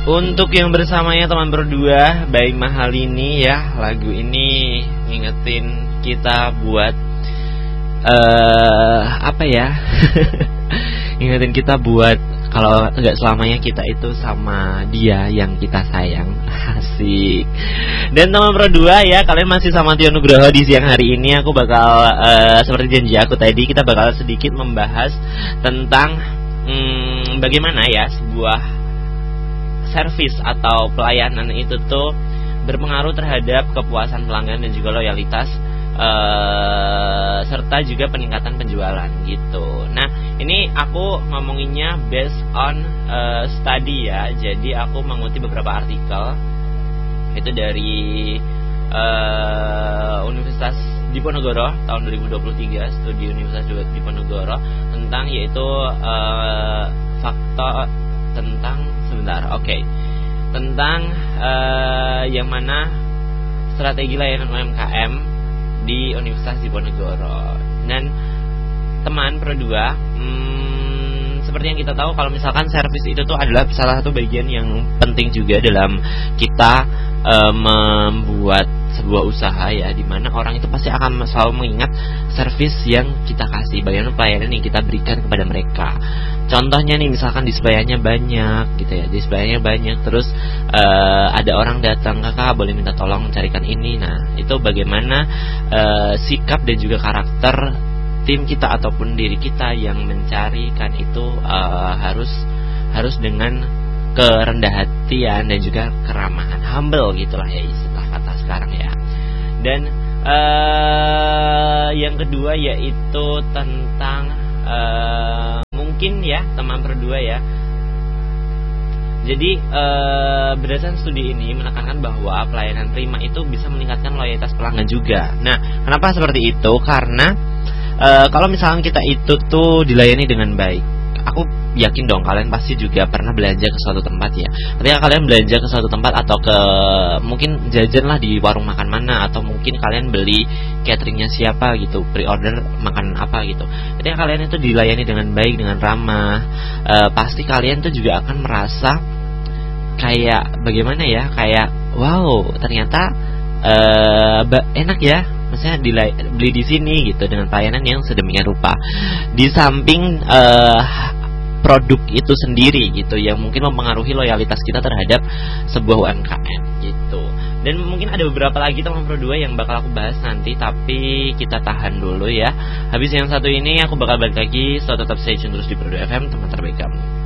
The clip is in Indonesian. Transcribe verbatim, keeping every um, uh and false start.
Untuk yang bersamanya teman berdua, Baik Mahal ini ya, lagu ini ngingetin kita buat uh, apa ya? Ngingetin kita buat kalau nggak selamanya kita itu sama dia yang kita sayang. Asik. Dan teman berdua ya, kalian masih sama Tio Nugroho di siang hari ini. Aku bakal uh, seperti janji aku tadi, kita bakal sedikit membahas tentang hmm, bagaimana ya sebuah servis atau pelayanan itu tuh berpengaruh terhadap kepuasan pelanggan dan juga loyalitas uh, serta juga peningkatan penjualan gitu. Nah, ini aku ngomonginnya based on uh, study ya. Jadi aku mengutip beberapa artikel itu dari uh, Universitas Diponegoro tahun dua ribu dua puluh tiga, studi Universitas Diponegoro tentang yaitu uh, faktor tentang sebentar, oke, okay. tentang uh, yang mana strategi layanan U M K M di Universitas Diponegoro. Dan teman berdua, hmm, seperti yang kita tahu kalau misalkan servis itu tuh adalah salah satu bagian yang penting juga dalam kita uh, membuat sebuah usaha ya, dimana orang itu pasti akan selalu mengingat servis yang kita kasih, bagaimana pelayanan yang kita berikan kepada mereka. Contohnya nih, misalkan displaynya banyak gitu ya, displaynya banyak, terus uh, ada orang datang, kakak boleh minta tolong carikan ini. Nah, itu bagaimana uh, sikap dan juga karakter tim kita ataupun diri kita yang mencarikan itu uh, harus harus dengan kerendah hatian dan juga keramahan, humble gitulah ya istilah kata sekarang ya. Dan uh, yang kedua yaitu tentang uh, mungkin ya teman berdua ya. Jadi uh, berdasarkan studi ini menekankan bahwa pelayanan prima itu bisa meningkatkan loyalitas pelanggan juga. Nah, kenapa seperti itu? Karena uh, kalau misalkan kita itu tuh dilayani dengan baik, aku yakin dong kalian pasti juga pernah belanja ke suatu tempat ya. Ketika kalian belanja ke suatu tempat atau ke mungkin jajan lah di warung makan mana, atau mungkin kalian beli cateringnya siapa gitu, pre-order makanan apa gitu. Ketika kalian itu dilayani dengan baik, dengan ramah, e, pasti kalian tuh juga akan merasa kayak bagaimana ya, kayak wow ternyata e, enak ya. Maksudnya beli di sini gitu dengan pelayanan yang sedemikian rupa. Di samping uh, produk itu sendiri gitu yang mungkin mempengaruhi loyalitas kita terhadap sebuah U M K M gitu. Dan mungkin ada beberapa lagi teman berdua yang bakal aku bahas nanti, tapi kita tahan dulu ya. Habis yang satu ini aku bakal balik lagi, so tetap stay tune terus di Berdua F M, teman terbaik kamu.